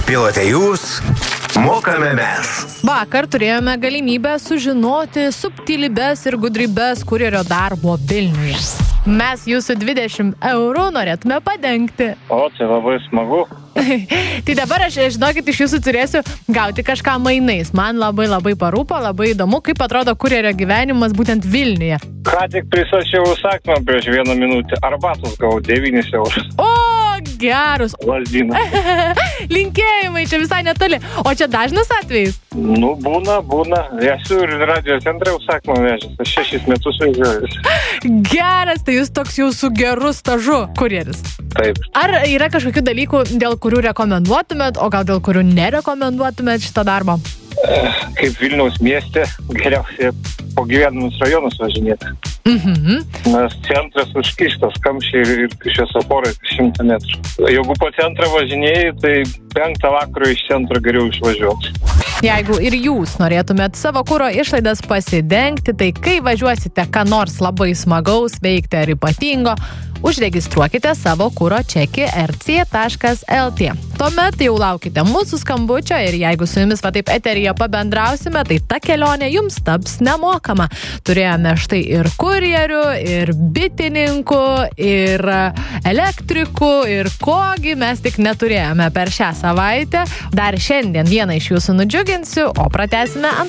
Pilote jūs, mokame mes. Vakar turėjome galimybę sužinoti subtilybes ir gudrybes kurjerio darbo Vilniuje. Mes jūsų 20 eurų norėtume padengti. O, tai labai smagu. Tai dabar aš, žinokit, iš jūsų turėsiu gauti kažką mainais. Man labai parūpo, labai įdomu, kaip atrodo kurjerio gyvenimas būtent Vilniuje. Ką tik prisačiau užsakymą prieš 1 minutę. Arbatos gavau 9 eurus. O, gerus. Lazdynų. Linkėjimai, čia visai netoli. O čia dažnas atvejis? Nu, būna. Esu ir radio centre užsakymą vežęs. Aš 6 metus vežiojuсь. Geras, tai jūs toks jau su geru stažu kurjeris. Taip. Ar yra kažkokių dalykų, dėl kurių rekomenduotumėt, o gal dėl kurių nerekomenduotumėt šitą darbą? Kaip Vilniaus mieste geriausia po gyvenamus rajonus važinėti. Nes centras užkištas, kamščiai ir šviesoforai 100 metrų. Jeigu po centrą važinėjai, tai 5 vakaro iš centro geriau išvažiuoti. Jeigu ir jūs norėtumėt savo kuro išlaidas pasidengti, tai kai važiuosite ką nors labai smagaus veikti ar ypatingo, užregistruokite savo kuro čekį rc.lt. Tuomet jau laukite mūsų skambučio ir jeigu su jumis va taip eteryje pabendrausime, tai ta kelionė jums taps nemokama. Turėjome štai ir kurjerių, ir bitininkų, ir elektrikų, ir kogi mes tik neturėjome per šią savaitę. Dar šiandien vieną iš jūsų nudžiuginsiu, o pratęsime